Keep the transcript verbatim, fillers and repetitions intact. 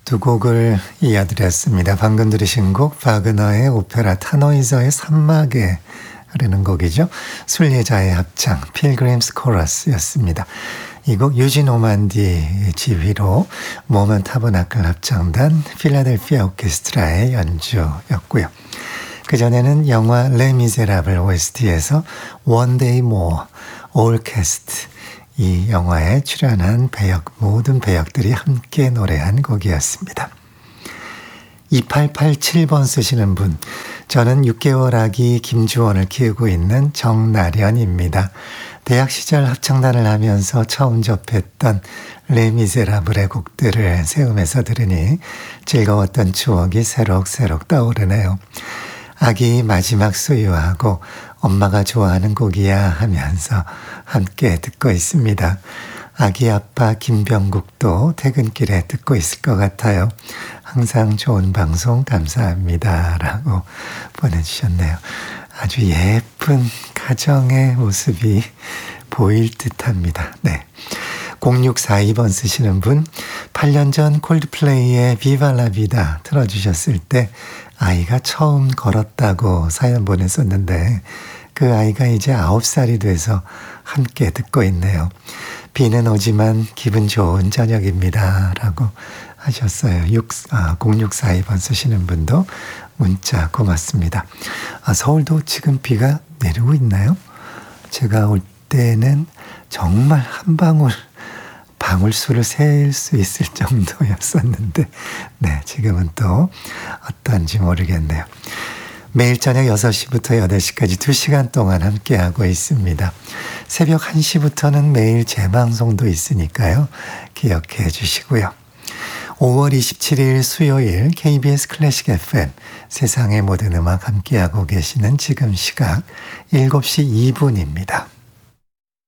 두 곡을 이어드렸습니다. 방금 들으신 곡 바그너의 오페라 타노이저의 산막에 라는 곡이죠. 순례자의 합창 필그림스 코러스였습니다. 이 곡 유진 오만디 지휘로 모먼 타버나클 합창단 필라델피아 오케스트라의 연주였고요. 그전에는 영화 레미제라블 오에스티에서 One Day More, All Cast 이 영화에 출연한 배역, 모든 배역들이 함께 노래한 곡이었습니다. 이팔팔칠 번 쓰시는 분, 저는 육 개월 아기 김주원을 키우고 있는 정나련입니다. 대학 시절 합창단을 하면서 처음 접했던 레미제라블의 곡들을 세우면서 들으니 즐거웠던 추억이 새록새록 떠오르네요. 아기 마지막 수유하고 엄마가 좋아하는 곡이야 하면서 함께 듣고 있습니다. 아기 아빠 김병국도 퇴근길에 듣고 있을 것 같아요. 항상 좋은 방송 감사합니다. 라고 보내주셨네요. 아주 예쁜 가정의 모습이 보일 듯합니다. 네. 공육사이 번 쓰시는 분, 팔 년 전 콜드플레이의 비발라비다 틀어주셨을 때 아이가 처음 걸었다고 사연 보냈었는데 그 아이가 이제 아홉 살이 돼서 함께 듣고 있네요. 비는 오지만 기분 좋은 저녁입니다. 라고 하셨어요. 육, 아, 공육사이 번 쓰시는 분도 문자 고맙습니다. 아, 서울도 지금 비가 내리고 있나요? 제가 올 때는 정말 한 방울 방울수를 셀 수 있을 정도였었는데 네, 지금은 또 어떤지 모르겠네요. 매일 저녁 여섯 시부터 여덟 시까지 두 시간 동안 함께하고 있습니다. 새벽 한 시부터는 매일 재방송도 있으니까요. 기억해 주시고요. 오월 이십칠일 수요일 케이비에스 클래식 에프엠 세상의 모든 음악 함께하고 계시는 지금 시각 일곱 시 이 분입니다.